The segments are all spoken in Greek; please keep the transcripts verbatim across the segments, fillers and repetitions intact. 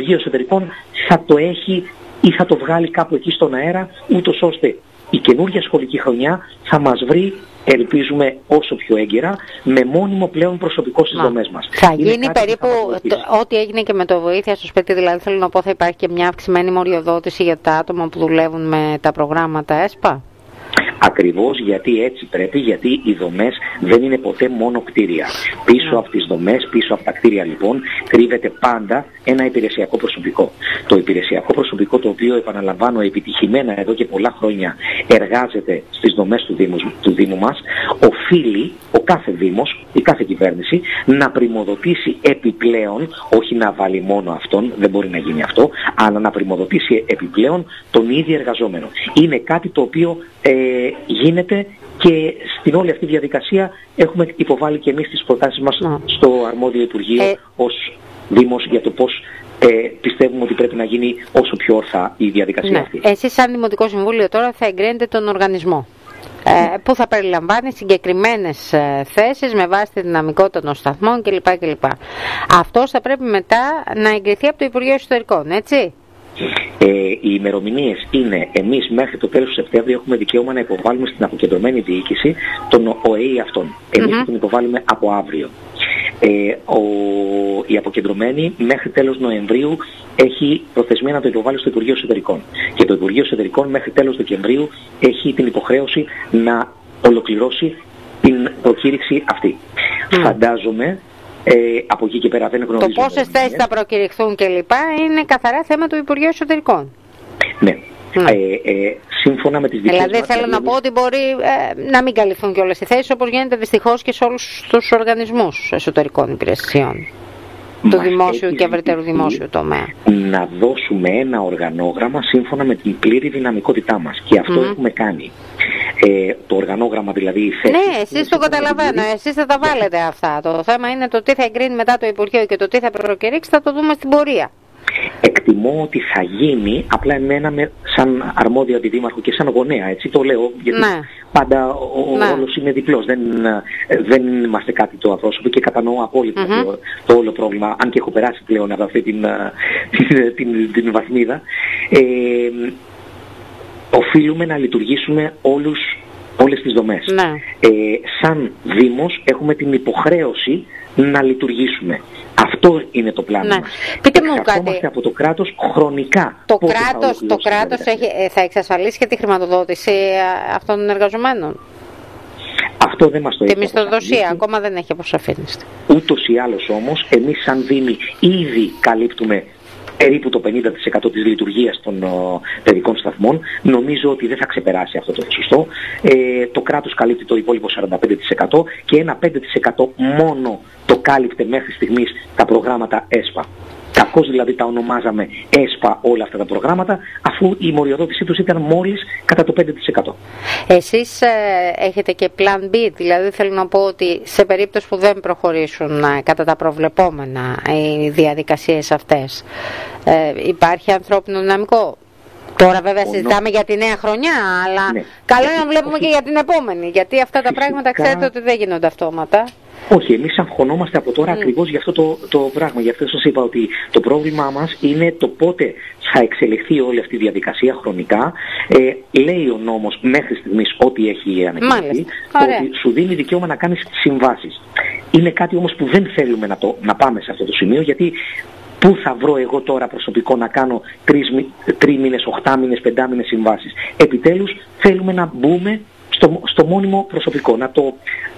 Υπουργείο Εσωτερικών θα το έχει ή θα το βγάλει κάπου εκεί στον αέρα, ούτως ώστε η καινούργια σχολική χρονιά θα μας βρει, ελπίζουμε όσο πιο έγκαιρα, με μόνιμο πλέον προσωπικό στις δομές μας. Θα είναι γίνει περίπου το, ό,τι έγινε και με το βοήθεια στο σπίτι, δηλαδή θέλω να πω θα υπάρχει και μια αυξημένη μοριοδότηση για τα άτομα που δουλεύουν με τα προγράμματα ΕΣΠΑ. Ακριβώς γιατί έτσι πρέπει, γιατί οι δομές δεν είναι ποτέ μόνο κτίρια. Πίσω από τις δομές, πίσω από τα κτίρια λοιπόν, κρύβεται πάντα ένα υπηρεσιακό προσωπικό. Το υπηρεσιακό προσωπικό, το οποίο επαναλαμβάνω επιτυχημένα εδώ και πολλά χρόνια εργάζεται στις δομές του Δήμου, του Δήμου μας, οφείλει ο κάθε Δήμος, η κάθε κυβέρνηση να πριμοδοτήσει επιπλέον, όχι να βάλει μόνο αυτόν, δεν μπορεί να γίνει αυτό, αλλά να πριμοδοτήσει επιπλέον τον ίδιο εργαζόμενο. Είναι κάτι το οποίο ε, γίνεται και στην όλη αυτή διαδικασία έχουμε υποβάλει και εμείς τις προτάσεις μας mm. στο αρμόδιο Υπουργείο ε... ως Δήμος για το πώς ε, πιστεύουμε ότι πρέπει να γίνει όσο πιο όρθα η διαδικασία ναι. αυτή. Εσείς σαν Δημοτικό Συμβούλιο τώρα θα εγκρίνετε τον οργανισμό ε, που θα περιλαμβάνει συγκεκριμένες ε, θέσεις με βάση τη δυναμικότητα των σταθμών κλπ. κλπ. Αυτός θα πρέπει μετά να εγκριθεί από το Υπουργείο Εσωτερικών, έτσι? Ε, οι ημερομηνίες είναι, εμείς μέχρι το τέλος του Σεπτέμβρη έχουμε δικαίωμα να υποβάλουμε στην αποκεντρωμένη διοίκηση τον ΟΕΗ αυτόν. Εμείς mm-hmm. θα τον υποβάλουμε από αύριο. Ε, ο, η αποκεντρωμένη μέχρι τέλος Νοεμβρίου έχει προθεσμία να το υποβάλει στο Υπουργείο Εσωτερικών. Και το Υπουργείο Εσωτερικών μέχρι τέλος Δεκεμβρίου έχει την υποχρέωση να ολοκληρώσει την προκήρυξη αυτή. Mm. Φαντάζομαι Ε, από εκεί και πέρα δεν γνωρίζουμε. Το πόσες θέσεις θα προκηρυχθούν και λοιπά είναι καθαρά θέμα του Υπουργείου Εσωτερικών. Ναι. Mm. Ε, ε, σύμφωνα με τις δικές δηλαδή μας... θέλω δηλαδή... να πω ότι μπορεί ε, να μην καλυφθούν και όλες οι θέσεις, όπως γίνεται δυστυχώς και σε όλους τους οργανισμούς εσωτερικών υπηρεσιών του δημόσιου και ευρύτερου δημόσιου τομέα. Να δώσουμε ένα οργανόγραμμα σύμφωνα με την πλήρη δυναμικότητά μας. Και αυτό mm. έχουμε κάνει. Ε, το οργανόγραμμα δηλαδή η θέση. Ναι, εσείς το καταλαβαίνω, εσείς θα τα βάλετε αυτά. Το θέμα είναι το τι θα εγκρίνει μετά το Υπουργείο και το τι θα προκηρύξει, θα το δούμε στην πορεία. Εκτιμώ ότι θα γίνει, απλά εμένα με, σαν αρμόδιο αντιδήμαρχο και σαν γονέα, έτσι το λέω, γιατί ναι. πάντα ο, ναι. ο όλος είναι διπλός, δεν, δεν είμαστε κάτι το απρόσωπο και κατανοώ απόλυτα mm-hmm. το, το όλο πρόβλημα, αν και έχω περάσει πλέον από αυτή την, την, την, την βαθμίδα. Ε, οφείλουμε να λειτουργήσουμε όλους, όλες τις δομές. Ναι. Ε, σαν Δήμος έχουμε την υποχρέωση να λειτουργήσουμε. Αυτό είναι το πλάνο ναι. μας. Πείτε μου κάτι. Από το κράτος χρονικά. Το κράτος, το κράτος έχει, θα εξασφαλίσει και τη χρηματοδότηση αυτών των εργαζομένων. Αυτό δεν μας το έχει. Τη μισθοδοσία ακόμα δεν έχει αποσαφήνιστεί. Ούτως ή άλλως όμως, εμείς σαν Δήμοι ήδη καλύπτουμε περίπου το πενήντα τοις εκατό της λειτουργίας των uh, παιδικών σταθμών. Νομίζω ότι δεν θα ξεπεράσει αυτό το ποσοστό. Ε, το κράτος καλύπτει το υπόλοιπο σαράντα πέντε τοις εκατό και ένα πέντε τοις εκατό μόνο το κάλυπτε μέχρι στιγμής τα προγράμματα ΕΣΠΑ. Κακώς δηλαδή τα ονομάζαμε ΕΣΠΑ όλα αυτά τα προγράμματα, αφού η μοριοδότησή τους ήταν μόλις κατά το πέντε τοις εκατό. Εσείς ε, έχετε και plan B, δηλαδή θέλω να πω ότι σε περίπτωση που δεν προχωρήσουν ε, κατά τα προβλεπόμενα οι διαδικασίες αυτές, ε, υπάρχει ανθρώπινο δυναμικό. Τώρα βέβαια συζητάμε για τη νέα χρονιά, αλλά ναι. καλό είναι να βλέπουμε και για την επόμενη, γιατί αυτά τα Φυσικά... πράγματα ξέρετε ότι δεν γίνονται αυτόματα. Όχι, εμείς αγχωνόμαστε από τώρα mm. ακριβώς για αυτό το, το πράγμα. Γι' αυτό σας είπα ότι το πρόβλημά μας είναι το πότε θα εξελιχθεί όλη αυτή η διαδικασία χρονικά. Ε, λέει ο νόμος μέχρι στιγμής ό,τι έχει ανακοινωθεί, ότι σου δίνει δικαίωμα να κάνεις συμβάσεις. Είναι κάτι όμως που δεν θέλουμε να, το, να πάμε σε αυτό το σημείο, γιατί πού θα βρω εγώ τώρα προσωπικό να κάνω τρεις, τρεις μήνες, οχτά μήνες, πεντά μήνες συμβάσεις. Επιτέλους θέλουμε να μπούμε στο, στο μόνιμο προσωπικό, να το...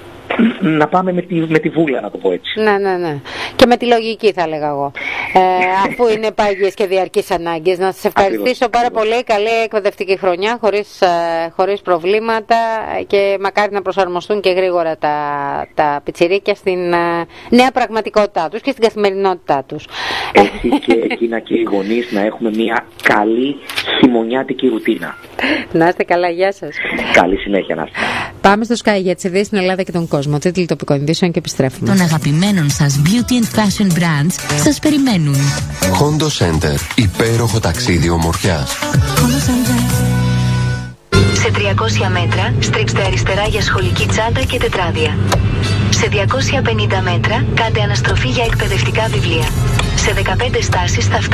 να πάμε με τη, με τη βούλα, να το πω έτσι. Ναι, ναι, ναι. Και με τη λογική θα έλεγα εγώ. Ε, αφού είναι πάγιες και διαρκείς ανάγκες. Να σας ευχαριστήσω ακριβώς, πάρα ακριβώς. πολύ. Καλή εκπαιδευτική χρονιά, χωρίς, χωρίς προβλήματα και μακάρι να προσαρμοστούν και γρήγορα τα, τα πιτσιρίκια στην νέα πραγματικότητά τους και στην καθημερινότητά τους. Έτσι και εκείνα και οι γονείς να έχουμε μια καλή χειμωνιάτικη ρουτίνα. Να είστε καλά, γεια σας. Καλή συνέχεια να είστε. Πάμε στο Sky για τις ειδήσεις στην Ελλάδα και τον κόσμο. Τίτλοι τοπικών ειδήσεων και επιστρέφουμε. Των αγαπημένων σας beauty and fashion brands σας περιμένουν. Hondo Center. Υπέροχο ταξίδι ομορφιάς. Σε τριακόσια μέτρα στρίψτε αριστερά για σχολική τσάντα και τετράδια. Σε διακόσια πενήντα μέτρα κάντε αναστροφή για εκπαιδευτικά βιβλία. Σε δεκαπέντε στάσεις θα φτάσετε